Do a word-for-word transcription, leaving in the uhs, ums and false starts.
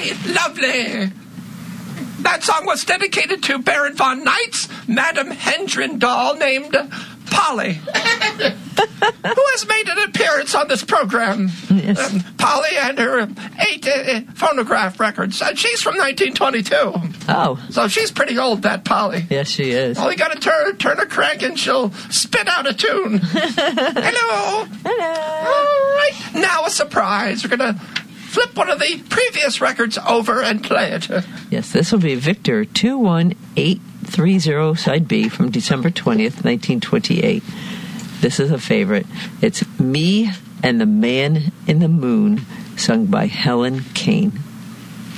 Lovely, lovely. That song was dedicated to Baron von Knight's Madame Hendrindal named Polly, who has made an appearance on this program. Yes. Um, Polly and her eight uh, phonograph records. Uh, she's from nineteen twenty-two. Oh. So she's pretty old, that Polly. Yes, she is. All you got to turn turn a crank and she'll spit out a tune. Hello. Hello. All right. Now a surprise. We're going to flip one of the previous records over and play it. Yes, this will be Victor two one eight three zero, side B, from December twentieth, nineteen twenty-eight. This is a favorite. It's Me and the Man in the Moon, sung by Helen Kane.